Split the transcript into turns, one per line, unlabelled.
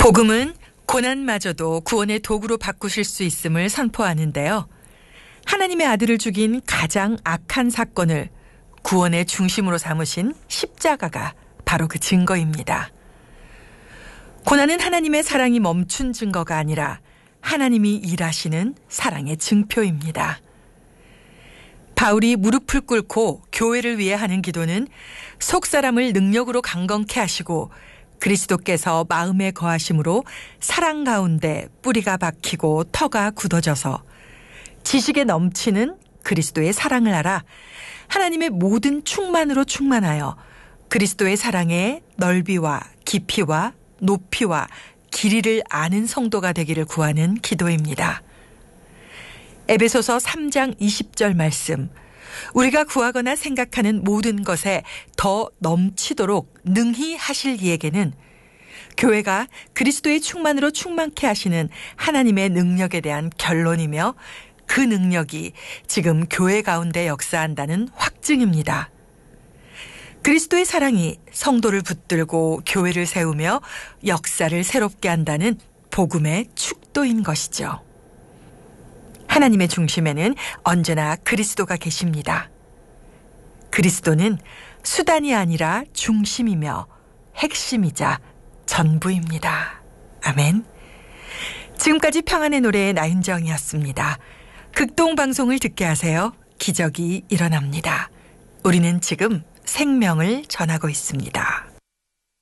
복음은 고난마저도 구원의 도구로 바꾸실 수 있음을 선포하는데요. 하나님의 아들을 죽인 가장 악한 사건을 구원의 중심으로 삼으신 십자가가 바로 그 증거입니다. 고난은 하나님의 사랑이 멈춘 증거가 아니라 하나님이 일하시는 사랑의 증표입니다. 바울이 무릎을 꿇고 교회를 위해 하는 기도는 속사람을 능력으로 강건케 하시고 그리스도께서 마음에 거하심으로 사랑 가운데 뿌리가 박히고 터가 굳어져서 지식에 넘치는 그리스도의 사랑을 알아 하나님의 모든 충만으로 충만하여 그리스도의 사랑의 넓이와 깊이와 높이와 길이를 아는 성도가 되기를 구하는 기도입니다. 에베소서 3장 20절 말씀. 우리가 구하거나 생각하는 모든 것에 더 넘치도록 능히 하실 이에게는 교회가 그리스도의 충만으로 충만케 하시는 하나님의 능력에 대한 결론이며 그 능력이 지금 교회 가운데 역사한다는 확증입니다. 그리스도의 사랑이 성도를 붙들고 교회를 세우며 역사를 새롭게 한다는 복음의 축도인 것이죠. 하나님의 중심에는 언제나 그리스도가 계십니다. 그리스도는 수단이 아니라 중심이며 핵심이자 전부입니다. 아멘. 지금까지 평안의 노래 나윤정이었습니다. 극동방송을 듣게 하세요. 기적이 일어납니다. 우리는 지금 생명을 전하고 있습니다.